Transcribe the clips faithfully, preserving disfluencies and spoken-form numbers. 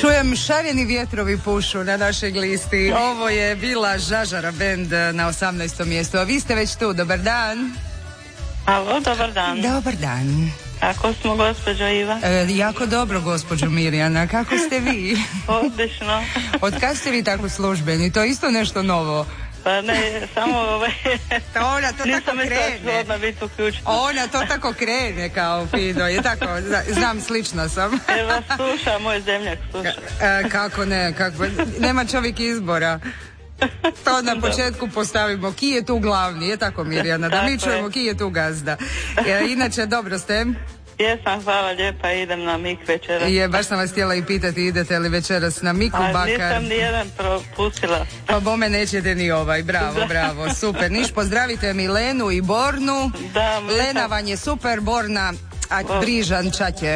Čujem šareni vjetrovi pušu na našoj listi. Ovo je bila Žažara bend na osamnaestom mjestu, a vi ste već tu. Dobar dan. Alo, dobar dan. Dobar dan. Kako smo, gospođo Iva? E, jako dobro, gospođo Mirjana. Kako ste vi? Odlično. Od kad ste vi tako službeni? To je isto nešto novo. Pa ne, samo ovaj... Ona to tako krene. Ona to tako krene kao fino. Je tako, znam, slična sam. Evo, sluša, moj zemljak sluša. E, kako ne, kako, nema čovjek izbora. To na početku postavimo. Ki je tu glavni, je tako, Mirjana? Da mi čujemo ki je tu gazda. E, inače, dobro ste? Jesam, hvala lijepa, idem na mik večeras. Je, baš sam vas htjela i pitati, idete li večeras na miku, a, bakar? Nisam ni jedan propustila. Pa bome nećete ni ovaj, bravo, da. Bravo, super. Niš, pozdravite mi Lenu i Bornu. Da, Lena vam je super, Borna, a o. Brižan čače.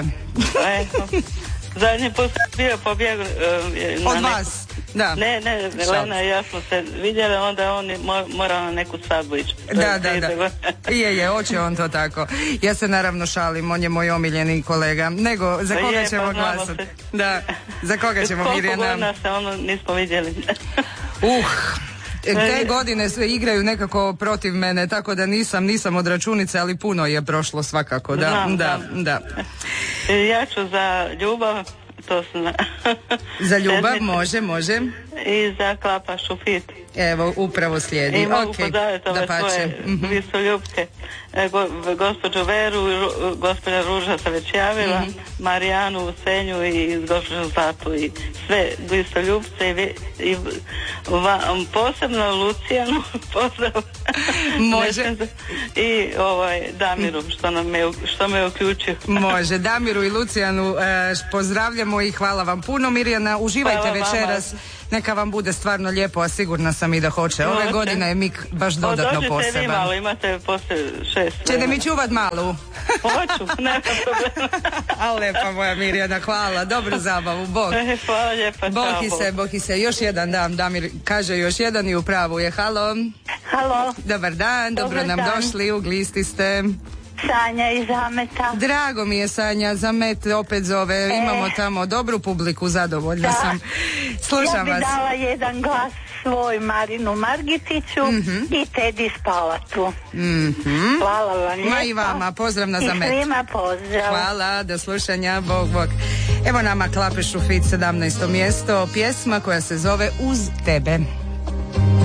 Zadnji put sam bio pobjeg... Uh, Od neku... vas? Da. Ne, ne, Lena i ja smo se vidjeli, onda on mora na neku svadbu ići. Da, da, da. Je, je, hoće on to tako. Ja se naravno šalim, on je moj omiljeni kolega. Nego, za koga je, ćemo pa glasati? Da, za koga ćemo, Mirjana? Koliko godina se ono nismo vidjeli. Uh, te godine sve igraju nekako protiv mene, tako da nisam, nisam od računice, ali puno je prošlo svakako. Da, znam, da, znam. Da. Ja ću za ljubav. To zna. Za ljubav, može, može. I za Klapa Šufit. Evo, upravo slijedi. I mogu okay. podaviti ove da svoje mm-hmm. visoljubke. E, go, gospođu Veru, gospođa Ruža se već javila, mm-hmm. Marijanu, Senju i gospođu Zlatu i sve visoljubce i, i va, posebno Lucijanu, pozdrav. Može. I ovaj, Damiru, što, nam je, što me je uključio. Može, Damiru i Lucijanu eh, pozdravljamo i hvala vam puno, Mirjana. Uživajte hvala večeras. Vama. Neka vam bude stvarno lijepo, a sigurna sam i da hoće. Ove godine je Mik baš dodatno poseban. Dođite vi malo, imate poslije šest. Čete mi čuvat malu? Hoću, nema problema. A lepa moja Mirjana, hvala, dobru zabavu, Bog. Hvala lijepa, čao. Bohi se, bohi se, još jedan dan, Damir kaže još jedan i u pravu je. Halo. Halo. Dobar dan, dobro Dobar nam dan. Došli, u glisti ste. Sanja iz Zameta. Drago mi je, Sanja, Zamet opet zove, e, imamo tamo dobru publiku, zadovoljna da. sam. Slušam vas. Ja bi vas. dala jedan glas svoj Marinu Margitiću mm-hmm. i Tedi Spalatu. Mm-hmm. Hvala vam lijepo. Ma i vama, pozdrav na Zamet. I svima pozdrav. Hvala, do slušanja, bog, bog. Evo nama Klape Šufit, sedamnaesto mjesto, pjesma koja se zove Uz tebe.